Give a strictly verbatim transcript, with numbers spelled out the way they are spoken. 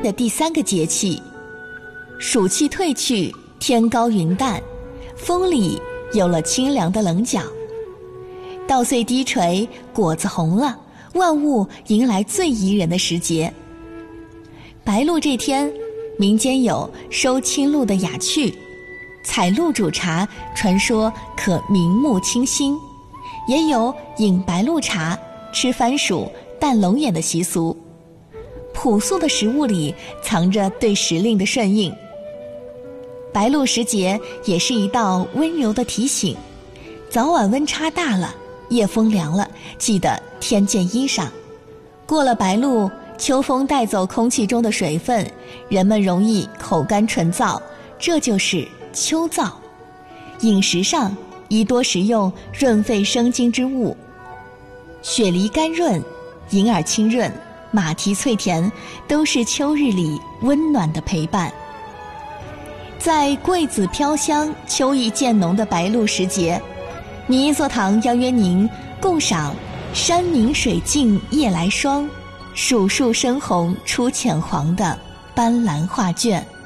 的第三个节气。暑气退去，天高云淡，风里有了清凉的棱角。稻穗低垂，果子红了，万物迎来最宜人的时节。白露这天，民间有收清露的雅趣，采露煮茶，传说可明目清心，也有饮白露茶、吃番薯、淡龙眼的习俗。朴素的食物里藏着对时令的顺应。白露时节也是一道温柔的提醒，早晚温差大了，夜风凉了，记得添件衣裳。过了白露，秋风带走空气中的水分，人们容易口干唇燥，这就是秋燥。饮食上宜多食用润肺生津之物，雪梨甘润，银耳清润，马蹄脆甜，都是秋日里温暖的陪伴。在桂子飘香、秋意渐浓的白露时节，明一座堂邀约您共赏山明水净夜来霜，树树深红出浅黄的斑斓画卷。